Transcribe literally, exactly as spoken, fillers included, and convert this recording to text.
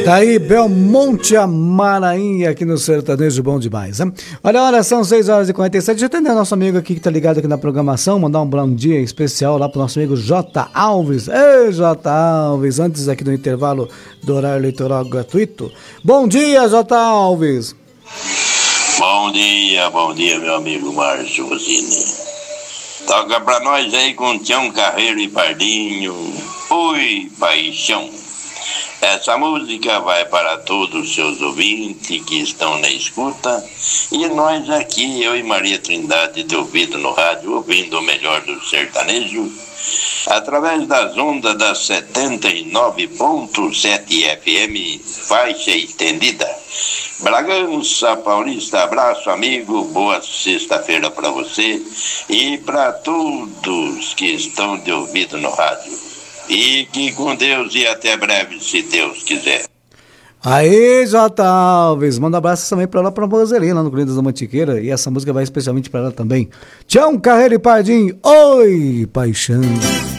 Daí Belmonte Amarainha aqui no Sertanejo Bom Demais, hein? Olha, olha, são seis horas e quarenta e sete. Deixa eu atender nosso amigo aqui que tá ligado aqui na programação, mandar um bom dia especial lá pro nosso amigo J. Alves. Ei, J. Alves, antes aqui do intervalo do horário eleitoral gratuito. Bom dia, J. Alves. Bom dia, bom dia, meu amigo Márcio Rosini. Toca pra nós aí com Tião Carreiro e Pardinho. Oi, paixão. Essa música vai para todos os seus ouvintes que estão na escuta e nós aqui, eu e Maria Trindade, de ouvido no rádio, ouvindo o melhor do sertanejo, através das ondas da setenta e nove ponto sete F M, faixa estendida. Bragança Paulista, abraço amigo, boa sexta-feira para você e para todos que estão de ouvido no rádio. Fique com Deus e até breve, se Deus quiser. Aí, J. Alves, manda um abraço também pra lá, pra Roselina, lá no Corinthians da Mantiqueira, e essa música vai especialmente pra ela também. Tchau, Carreiro e Pardinho, oi, paixão.